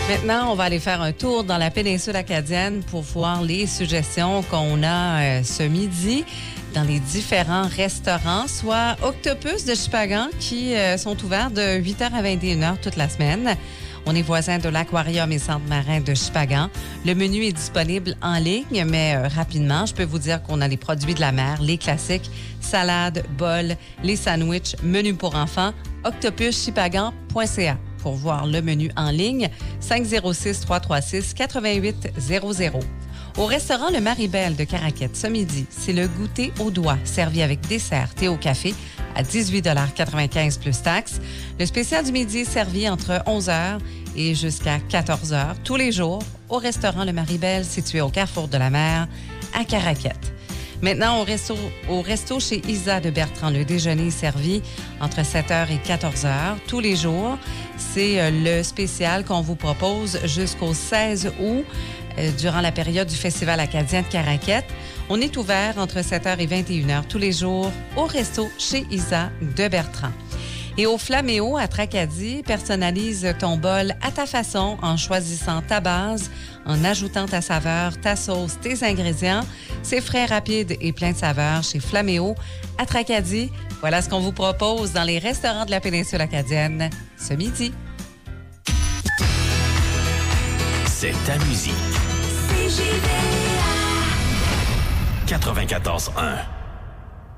Maintenant, on va aller faire un tour dans la péninsule acadienne pour voir les suggestions qu'on a ce midi dans les différents restaurants, soit Octopus de Chupagan qui sont ouverts de 8h à 21h toute la semaine. On est voisin de l'Aquarium et Centre marin de Chupagan. Le menu est disponible en ligne, mais rapidement, je peux vous dire qu'on a les produits de la mer, les classiques, salades, bols, les sandwichs, menus pour enfants, octopuschupagan.ca. Pour voir le menu en ligne, 506-336-8800. Au restaurant Le Maribel de Caraquette, ce midi, c'est le goûter au doigt, servi avec dessert, thé au café, à 18,95 $ plus taxes. Le spécial du midi est servi entre 11h et jusqu'à 14h, tous les jours, au restaurant Le Maribel, situé au Carrefour de la Mer, à Caraquette. Maintenant, au resto chez Isa de Bertrand, le déjeuner est servi entre 7h et 14h tous les jours. C'est le spécial qu'on vous propose jusqu'au 16 août, durant la période du Festival acadien de Caraquette. On est ouvert entre 7h et 21h tous les jours au resto chez Isa de Bertrand. Et au Flaméo à Tracadie, personnalise ton bol à ta façon en choisissant ta base, en ajoutant ta saveur, ta sauce, tes ingrédients. C'est frais, rapide et plein de saveurs chez Flaméo à Tracadie. Voilà ce qu'on vous propose dans les restaurants de la péninsule acadienne ce midi. C'est ta musique. 94.1